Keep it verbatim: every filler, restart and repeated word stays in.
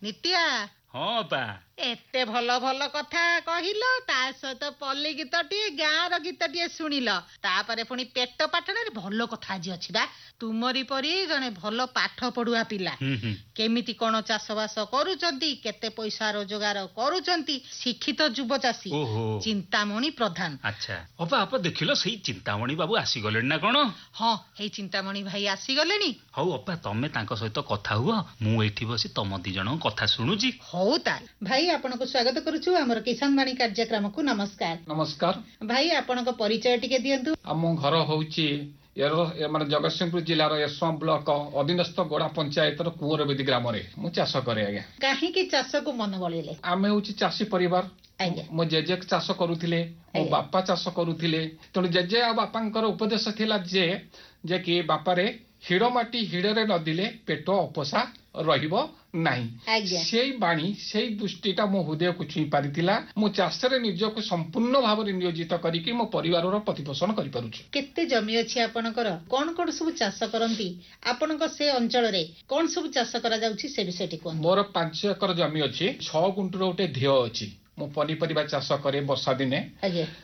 ନିତିଆ ହଁ ପା ଏତେ ଭଲ ଭଲ କଥା କହିଲ, ତା ସହିତ ପଲ୍ଲୀ ଗୀତଟିଏ ଗାଁର ଗୀତଟିଏ ଶୁଣିଲ, ତାପରେ ପୁଣି ପେଟ ପାଟଣାରେ ଭଲ କଥା ଆଜି ଅଛି ବା। ତୁମରି ପରି ଜଣେ ଭଲ ପାଠ ପଢୁଆ ପିଲା କେମିତି କଣ ଚାଷବାସ କରୁଛନ୍ତି, କେତେ ପଇସା ରୋଜଗାର କରୁଛନ୍ତି, ଶିକ୍ଷିତ ଯୁବ ଚାଷୀ ଚିନ୍ତାମଣି ପ୍ରଧାନ। ଆଚ୍ଛା ଅପା ଅପା ଦେଖିଲ ସେଇ ଚିନ୍ତାମଣି ବାବୁ ଆସିଗଲେଣି ନା କଣ? ହଁ ଏଇ ଚିନ୍ତାମଣି ଭାଇ ଆସିଗଲେଣି। ହଉ ଅପା ତମେ ତାଙ୍କ ସହିତ କଥା ହୁଅ, ମୁଁ ଏଇଠି ବସି ତମ ଦି ଜଣଙ୍କ କଥା ଶୁଣୁଛି। ହଉ ତାହେଲେ ଭାଇ ଆପଣଙ୍କୁ ସ୍ୱାଗତ କରୁଛୁ ଆମର କିଷାନ ବାଣୀ କାର୍ଯ୍ୟକ୍ରମକୁ। ନମସ୍କାର। ନମସ୍କାର ଭାଇ ଆପଣଙ୍କ ପରିଚୟ ଟିକେ ଦିଅନ୍ତୁ। ଆମ ଘର ହଉଛି ମାନେ ଜଗତସିଂହପୁର ଜିଲ୍ଲାର ଏରସମା ବ୍ଲକ ଅଧୀନସ୍ଥ ଗୋଡା ପଞ୍ଚାୟତର କୁଅରବେଦୀ ଗ୍ରାମରେ ମୁଁ ଚାଷ କରେ। ଆଜ୍ଞା କାହିଁକି ଚାଷକୁ ମନ ବଳେଇଲେ? ଆମେ ହଉଛି ଚାଷୀ ପରିବାର। ମୋ ଜେଜେ ଚାଷ କରୁଥିଲେ, ମୋ ବାପା ଚାଷ କରୁଥିଲେ, ତେଣୁ ଜେଜେ ଆଉ ବାପାଙ୍କର ଉପଦେଶ ଥିଲା ଯେ ଯେ କି ବାପାରେ ହିଡ଼ ମାଟି ହିଡ଼ରେ ନଦିଲେ ପେଟ ଅପୋଷା ରହିବ ନାହିଁ। ସେଇ ବାଣୀ ସେଇ ଦୃଷ୍ଟିଟା ମୋ ହୃଦୟକୁ ଛୁଇଁ ପାରିଥିଲା। ମୁଁ ଚାଷରେ ନିଜକୁ ସମ୍ପୂର୍ଣ୍ଣ ଭାବରେ ନିୟୋଜିତ କରିକି ମୋ ପରିବାରର ପ୍ରତିପୋଷଣ କରିପାରୁଛି। କେତେ ଜମି ଅଛି ଆପଣଙ୍କର? କଣ କଣ ସବୁ ଚାଷ କରନ୍ତି? ଆପଣଙ୍କ ସେ ଅଞ୍ଚଳରେ କଣ ସବୁ ଚାଷ କରାଯାଉଛି ସେ ବିଷୟଟି କୁହନ୍ତୁ। ମୋର ପାଞ୍ଚ ଏକର ଜମି ଅଛି, ଛଅ ଗୁଣ୍ଠର ଗୋଟେ ଢିଅ ଅଛି। ମୁଁ ପନିପରିବା ଚାଷ କରେ ବର୍ଷା ଦିନେ।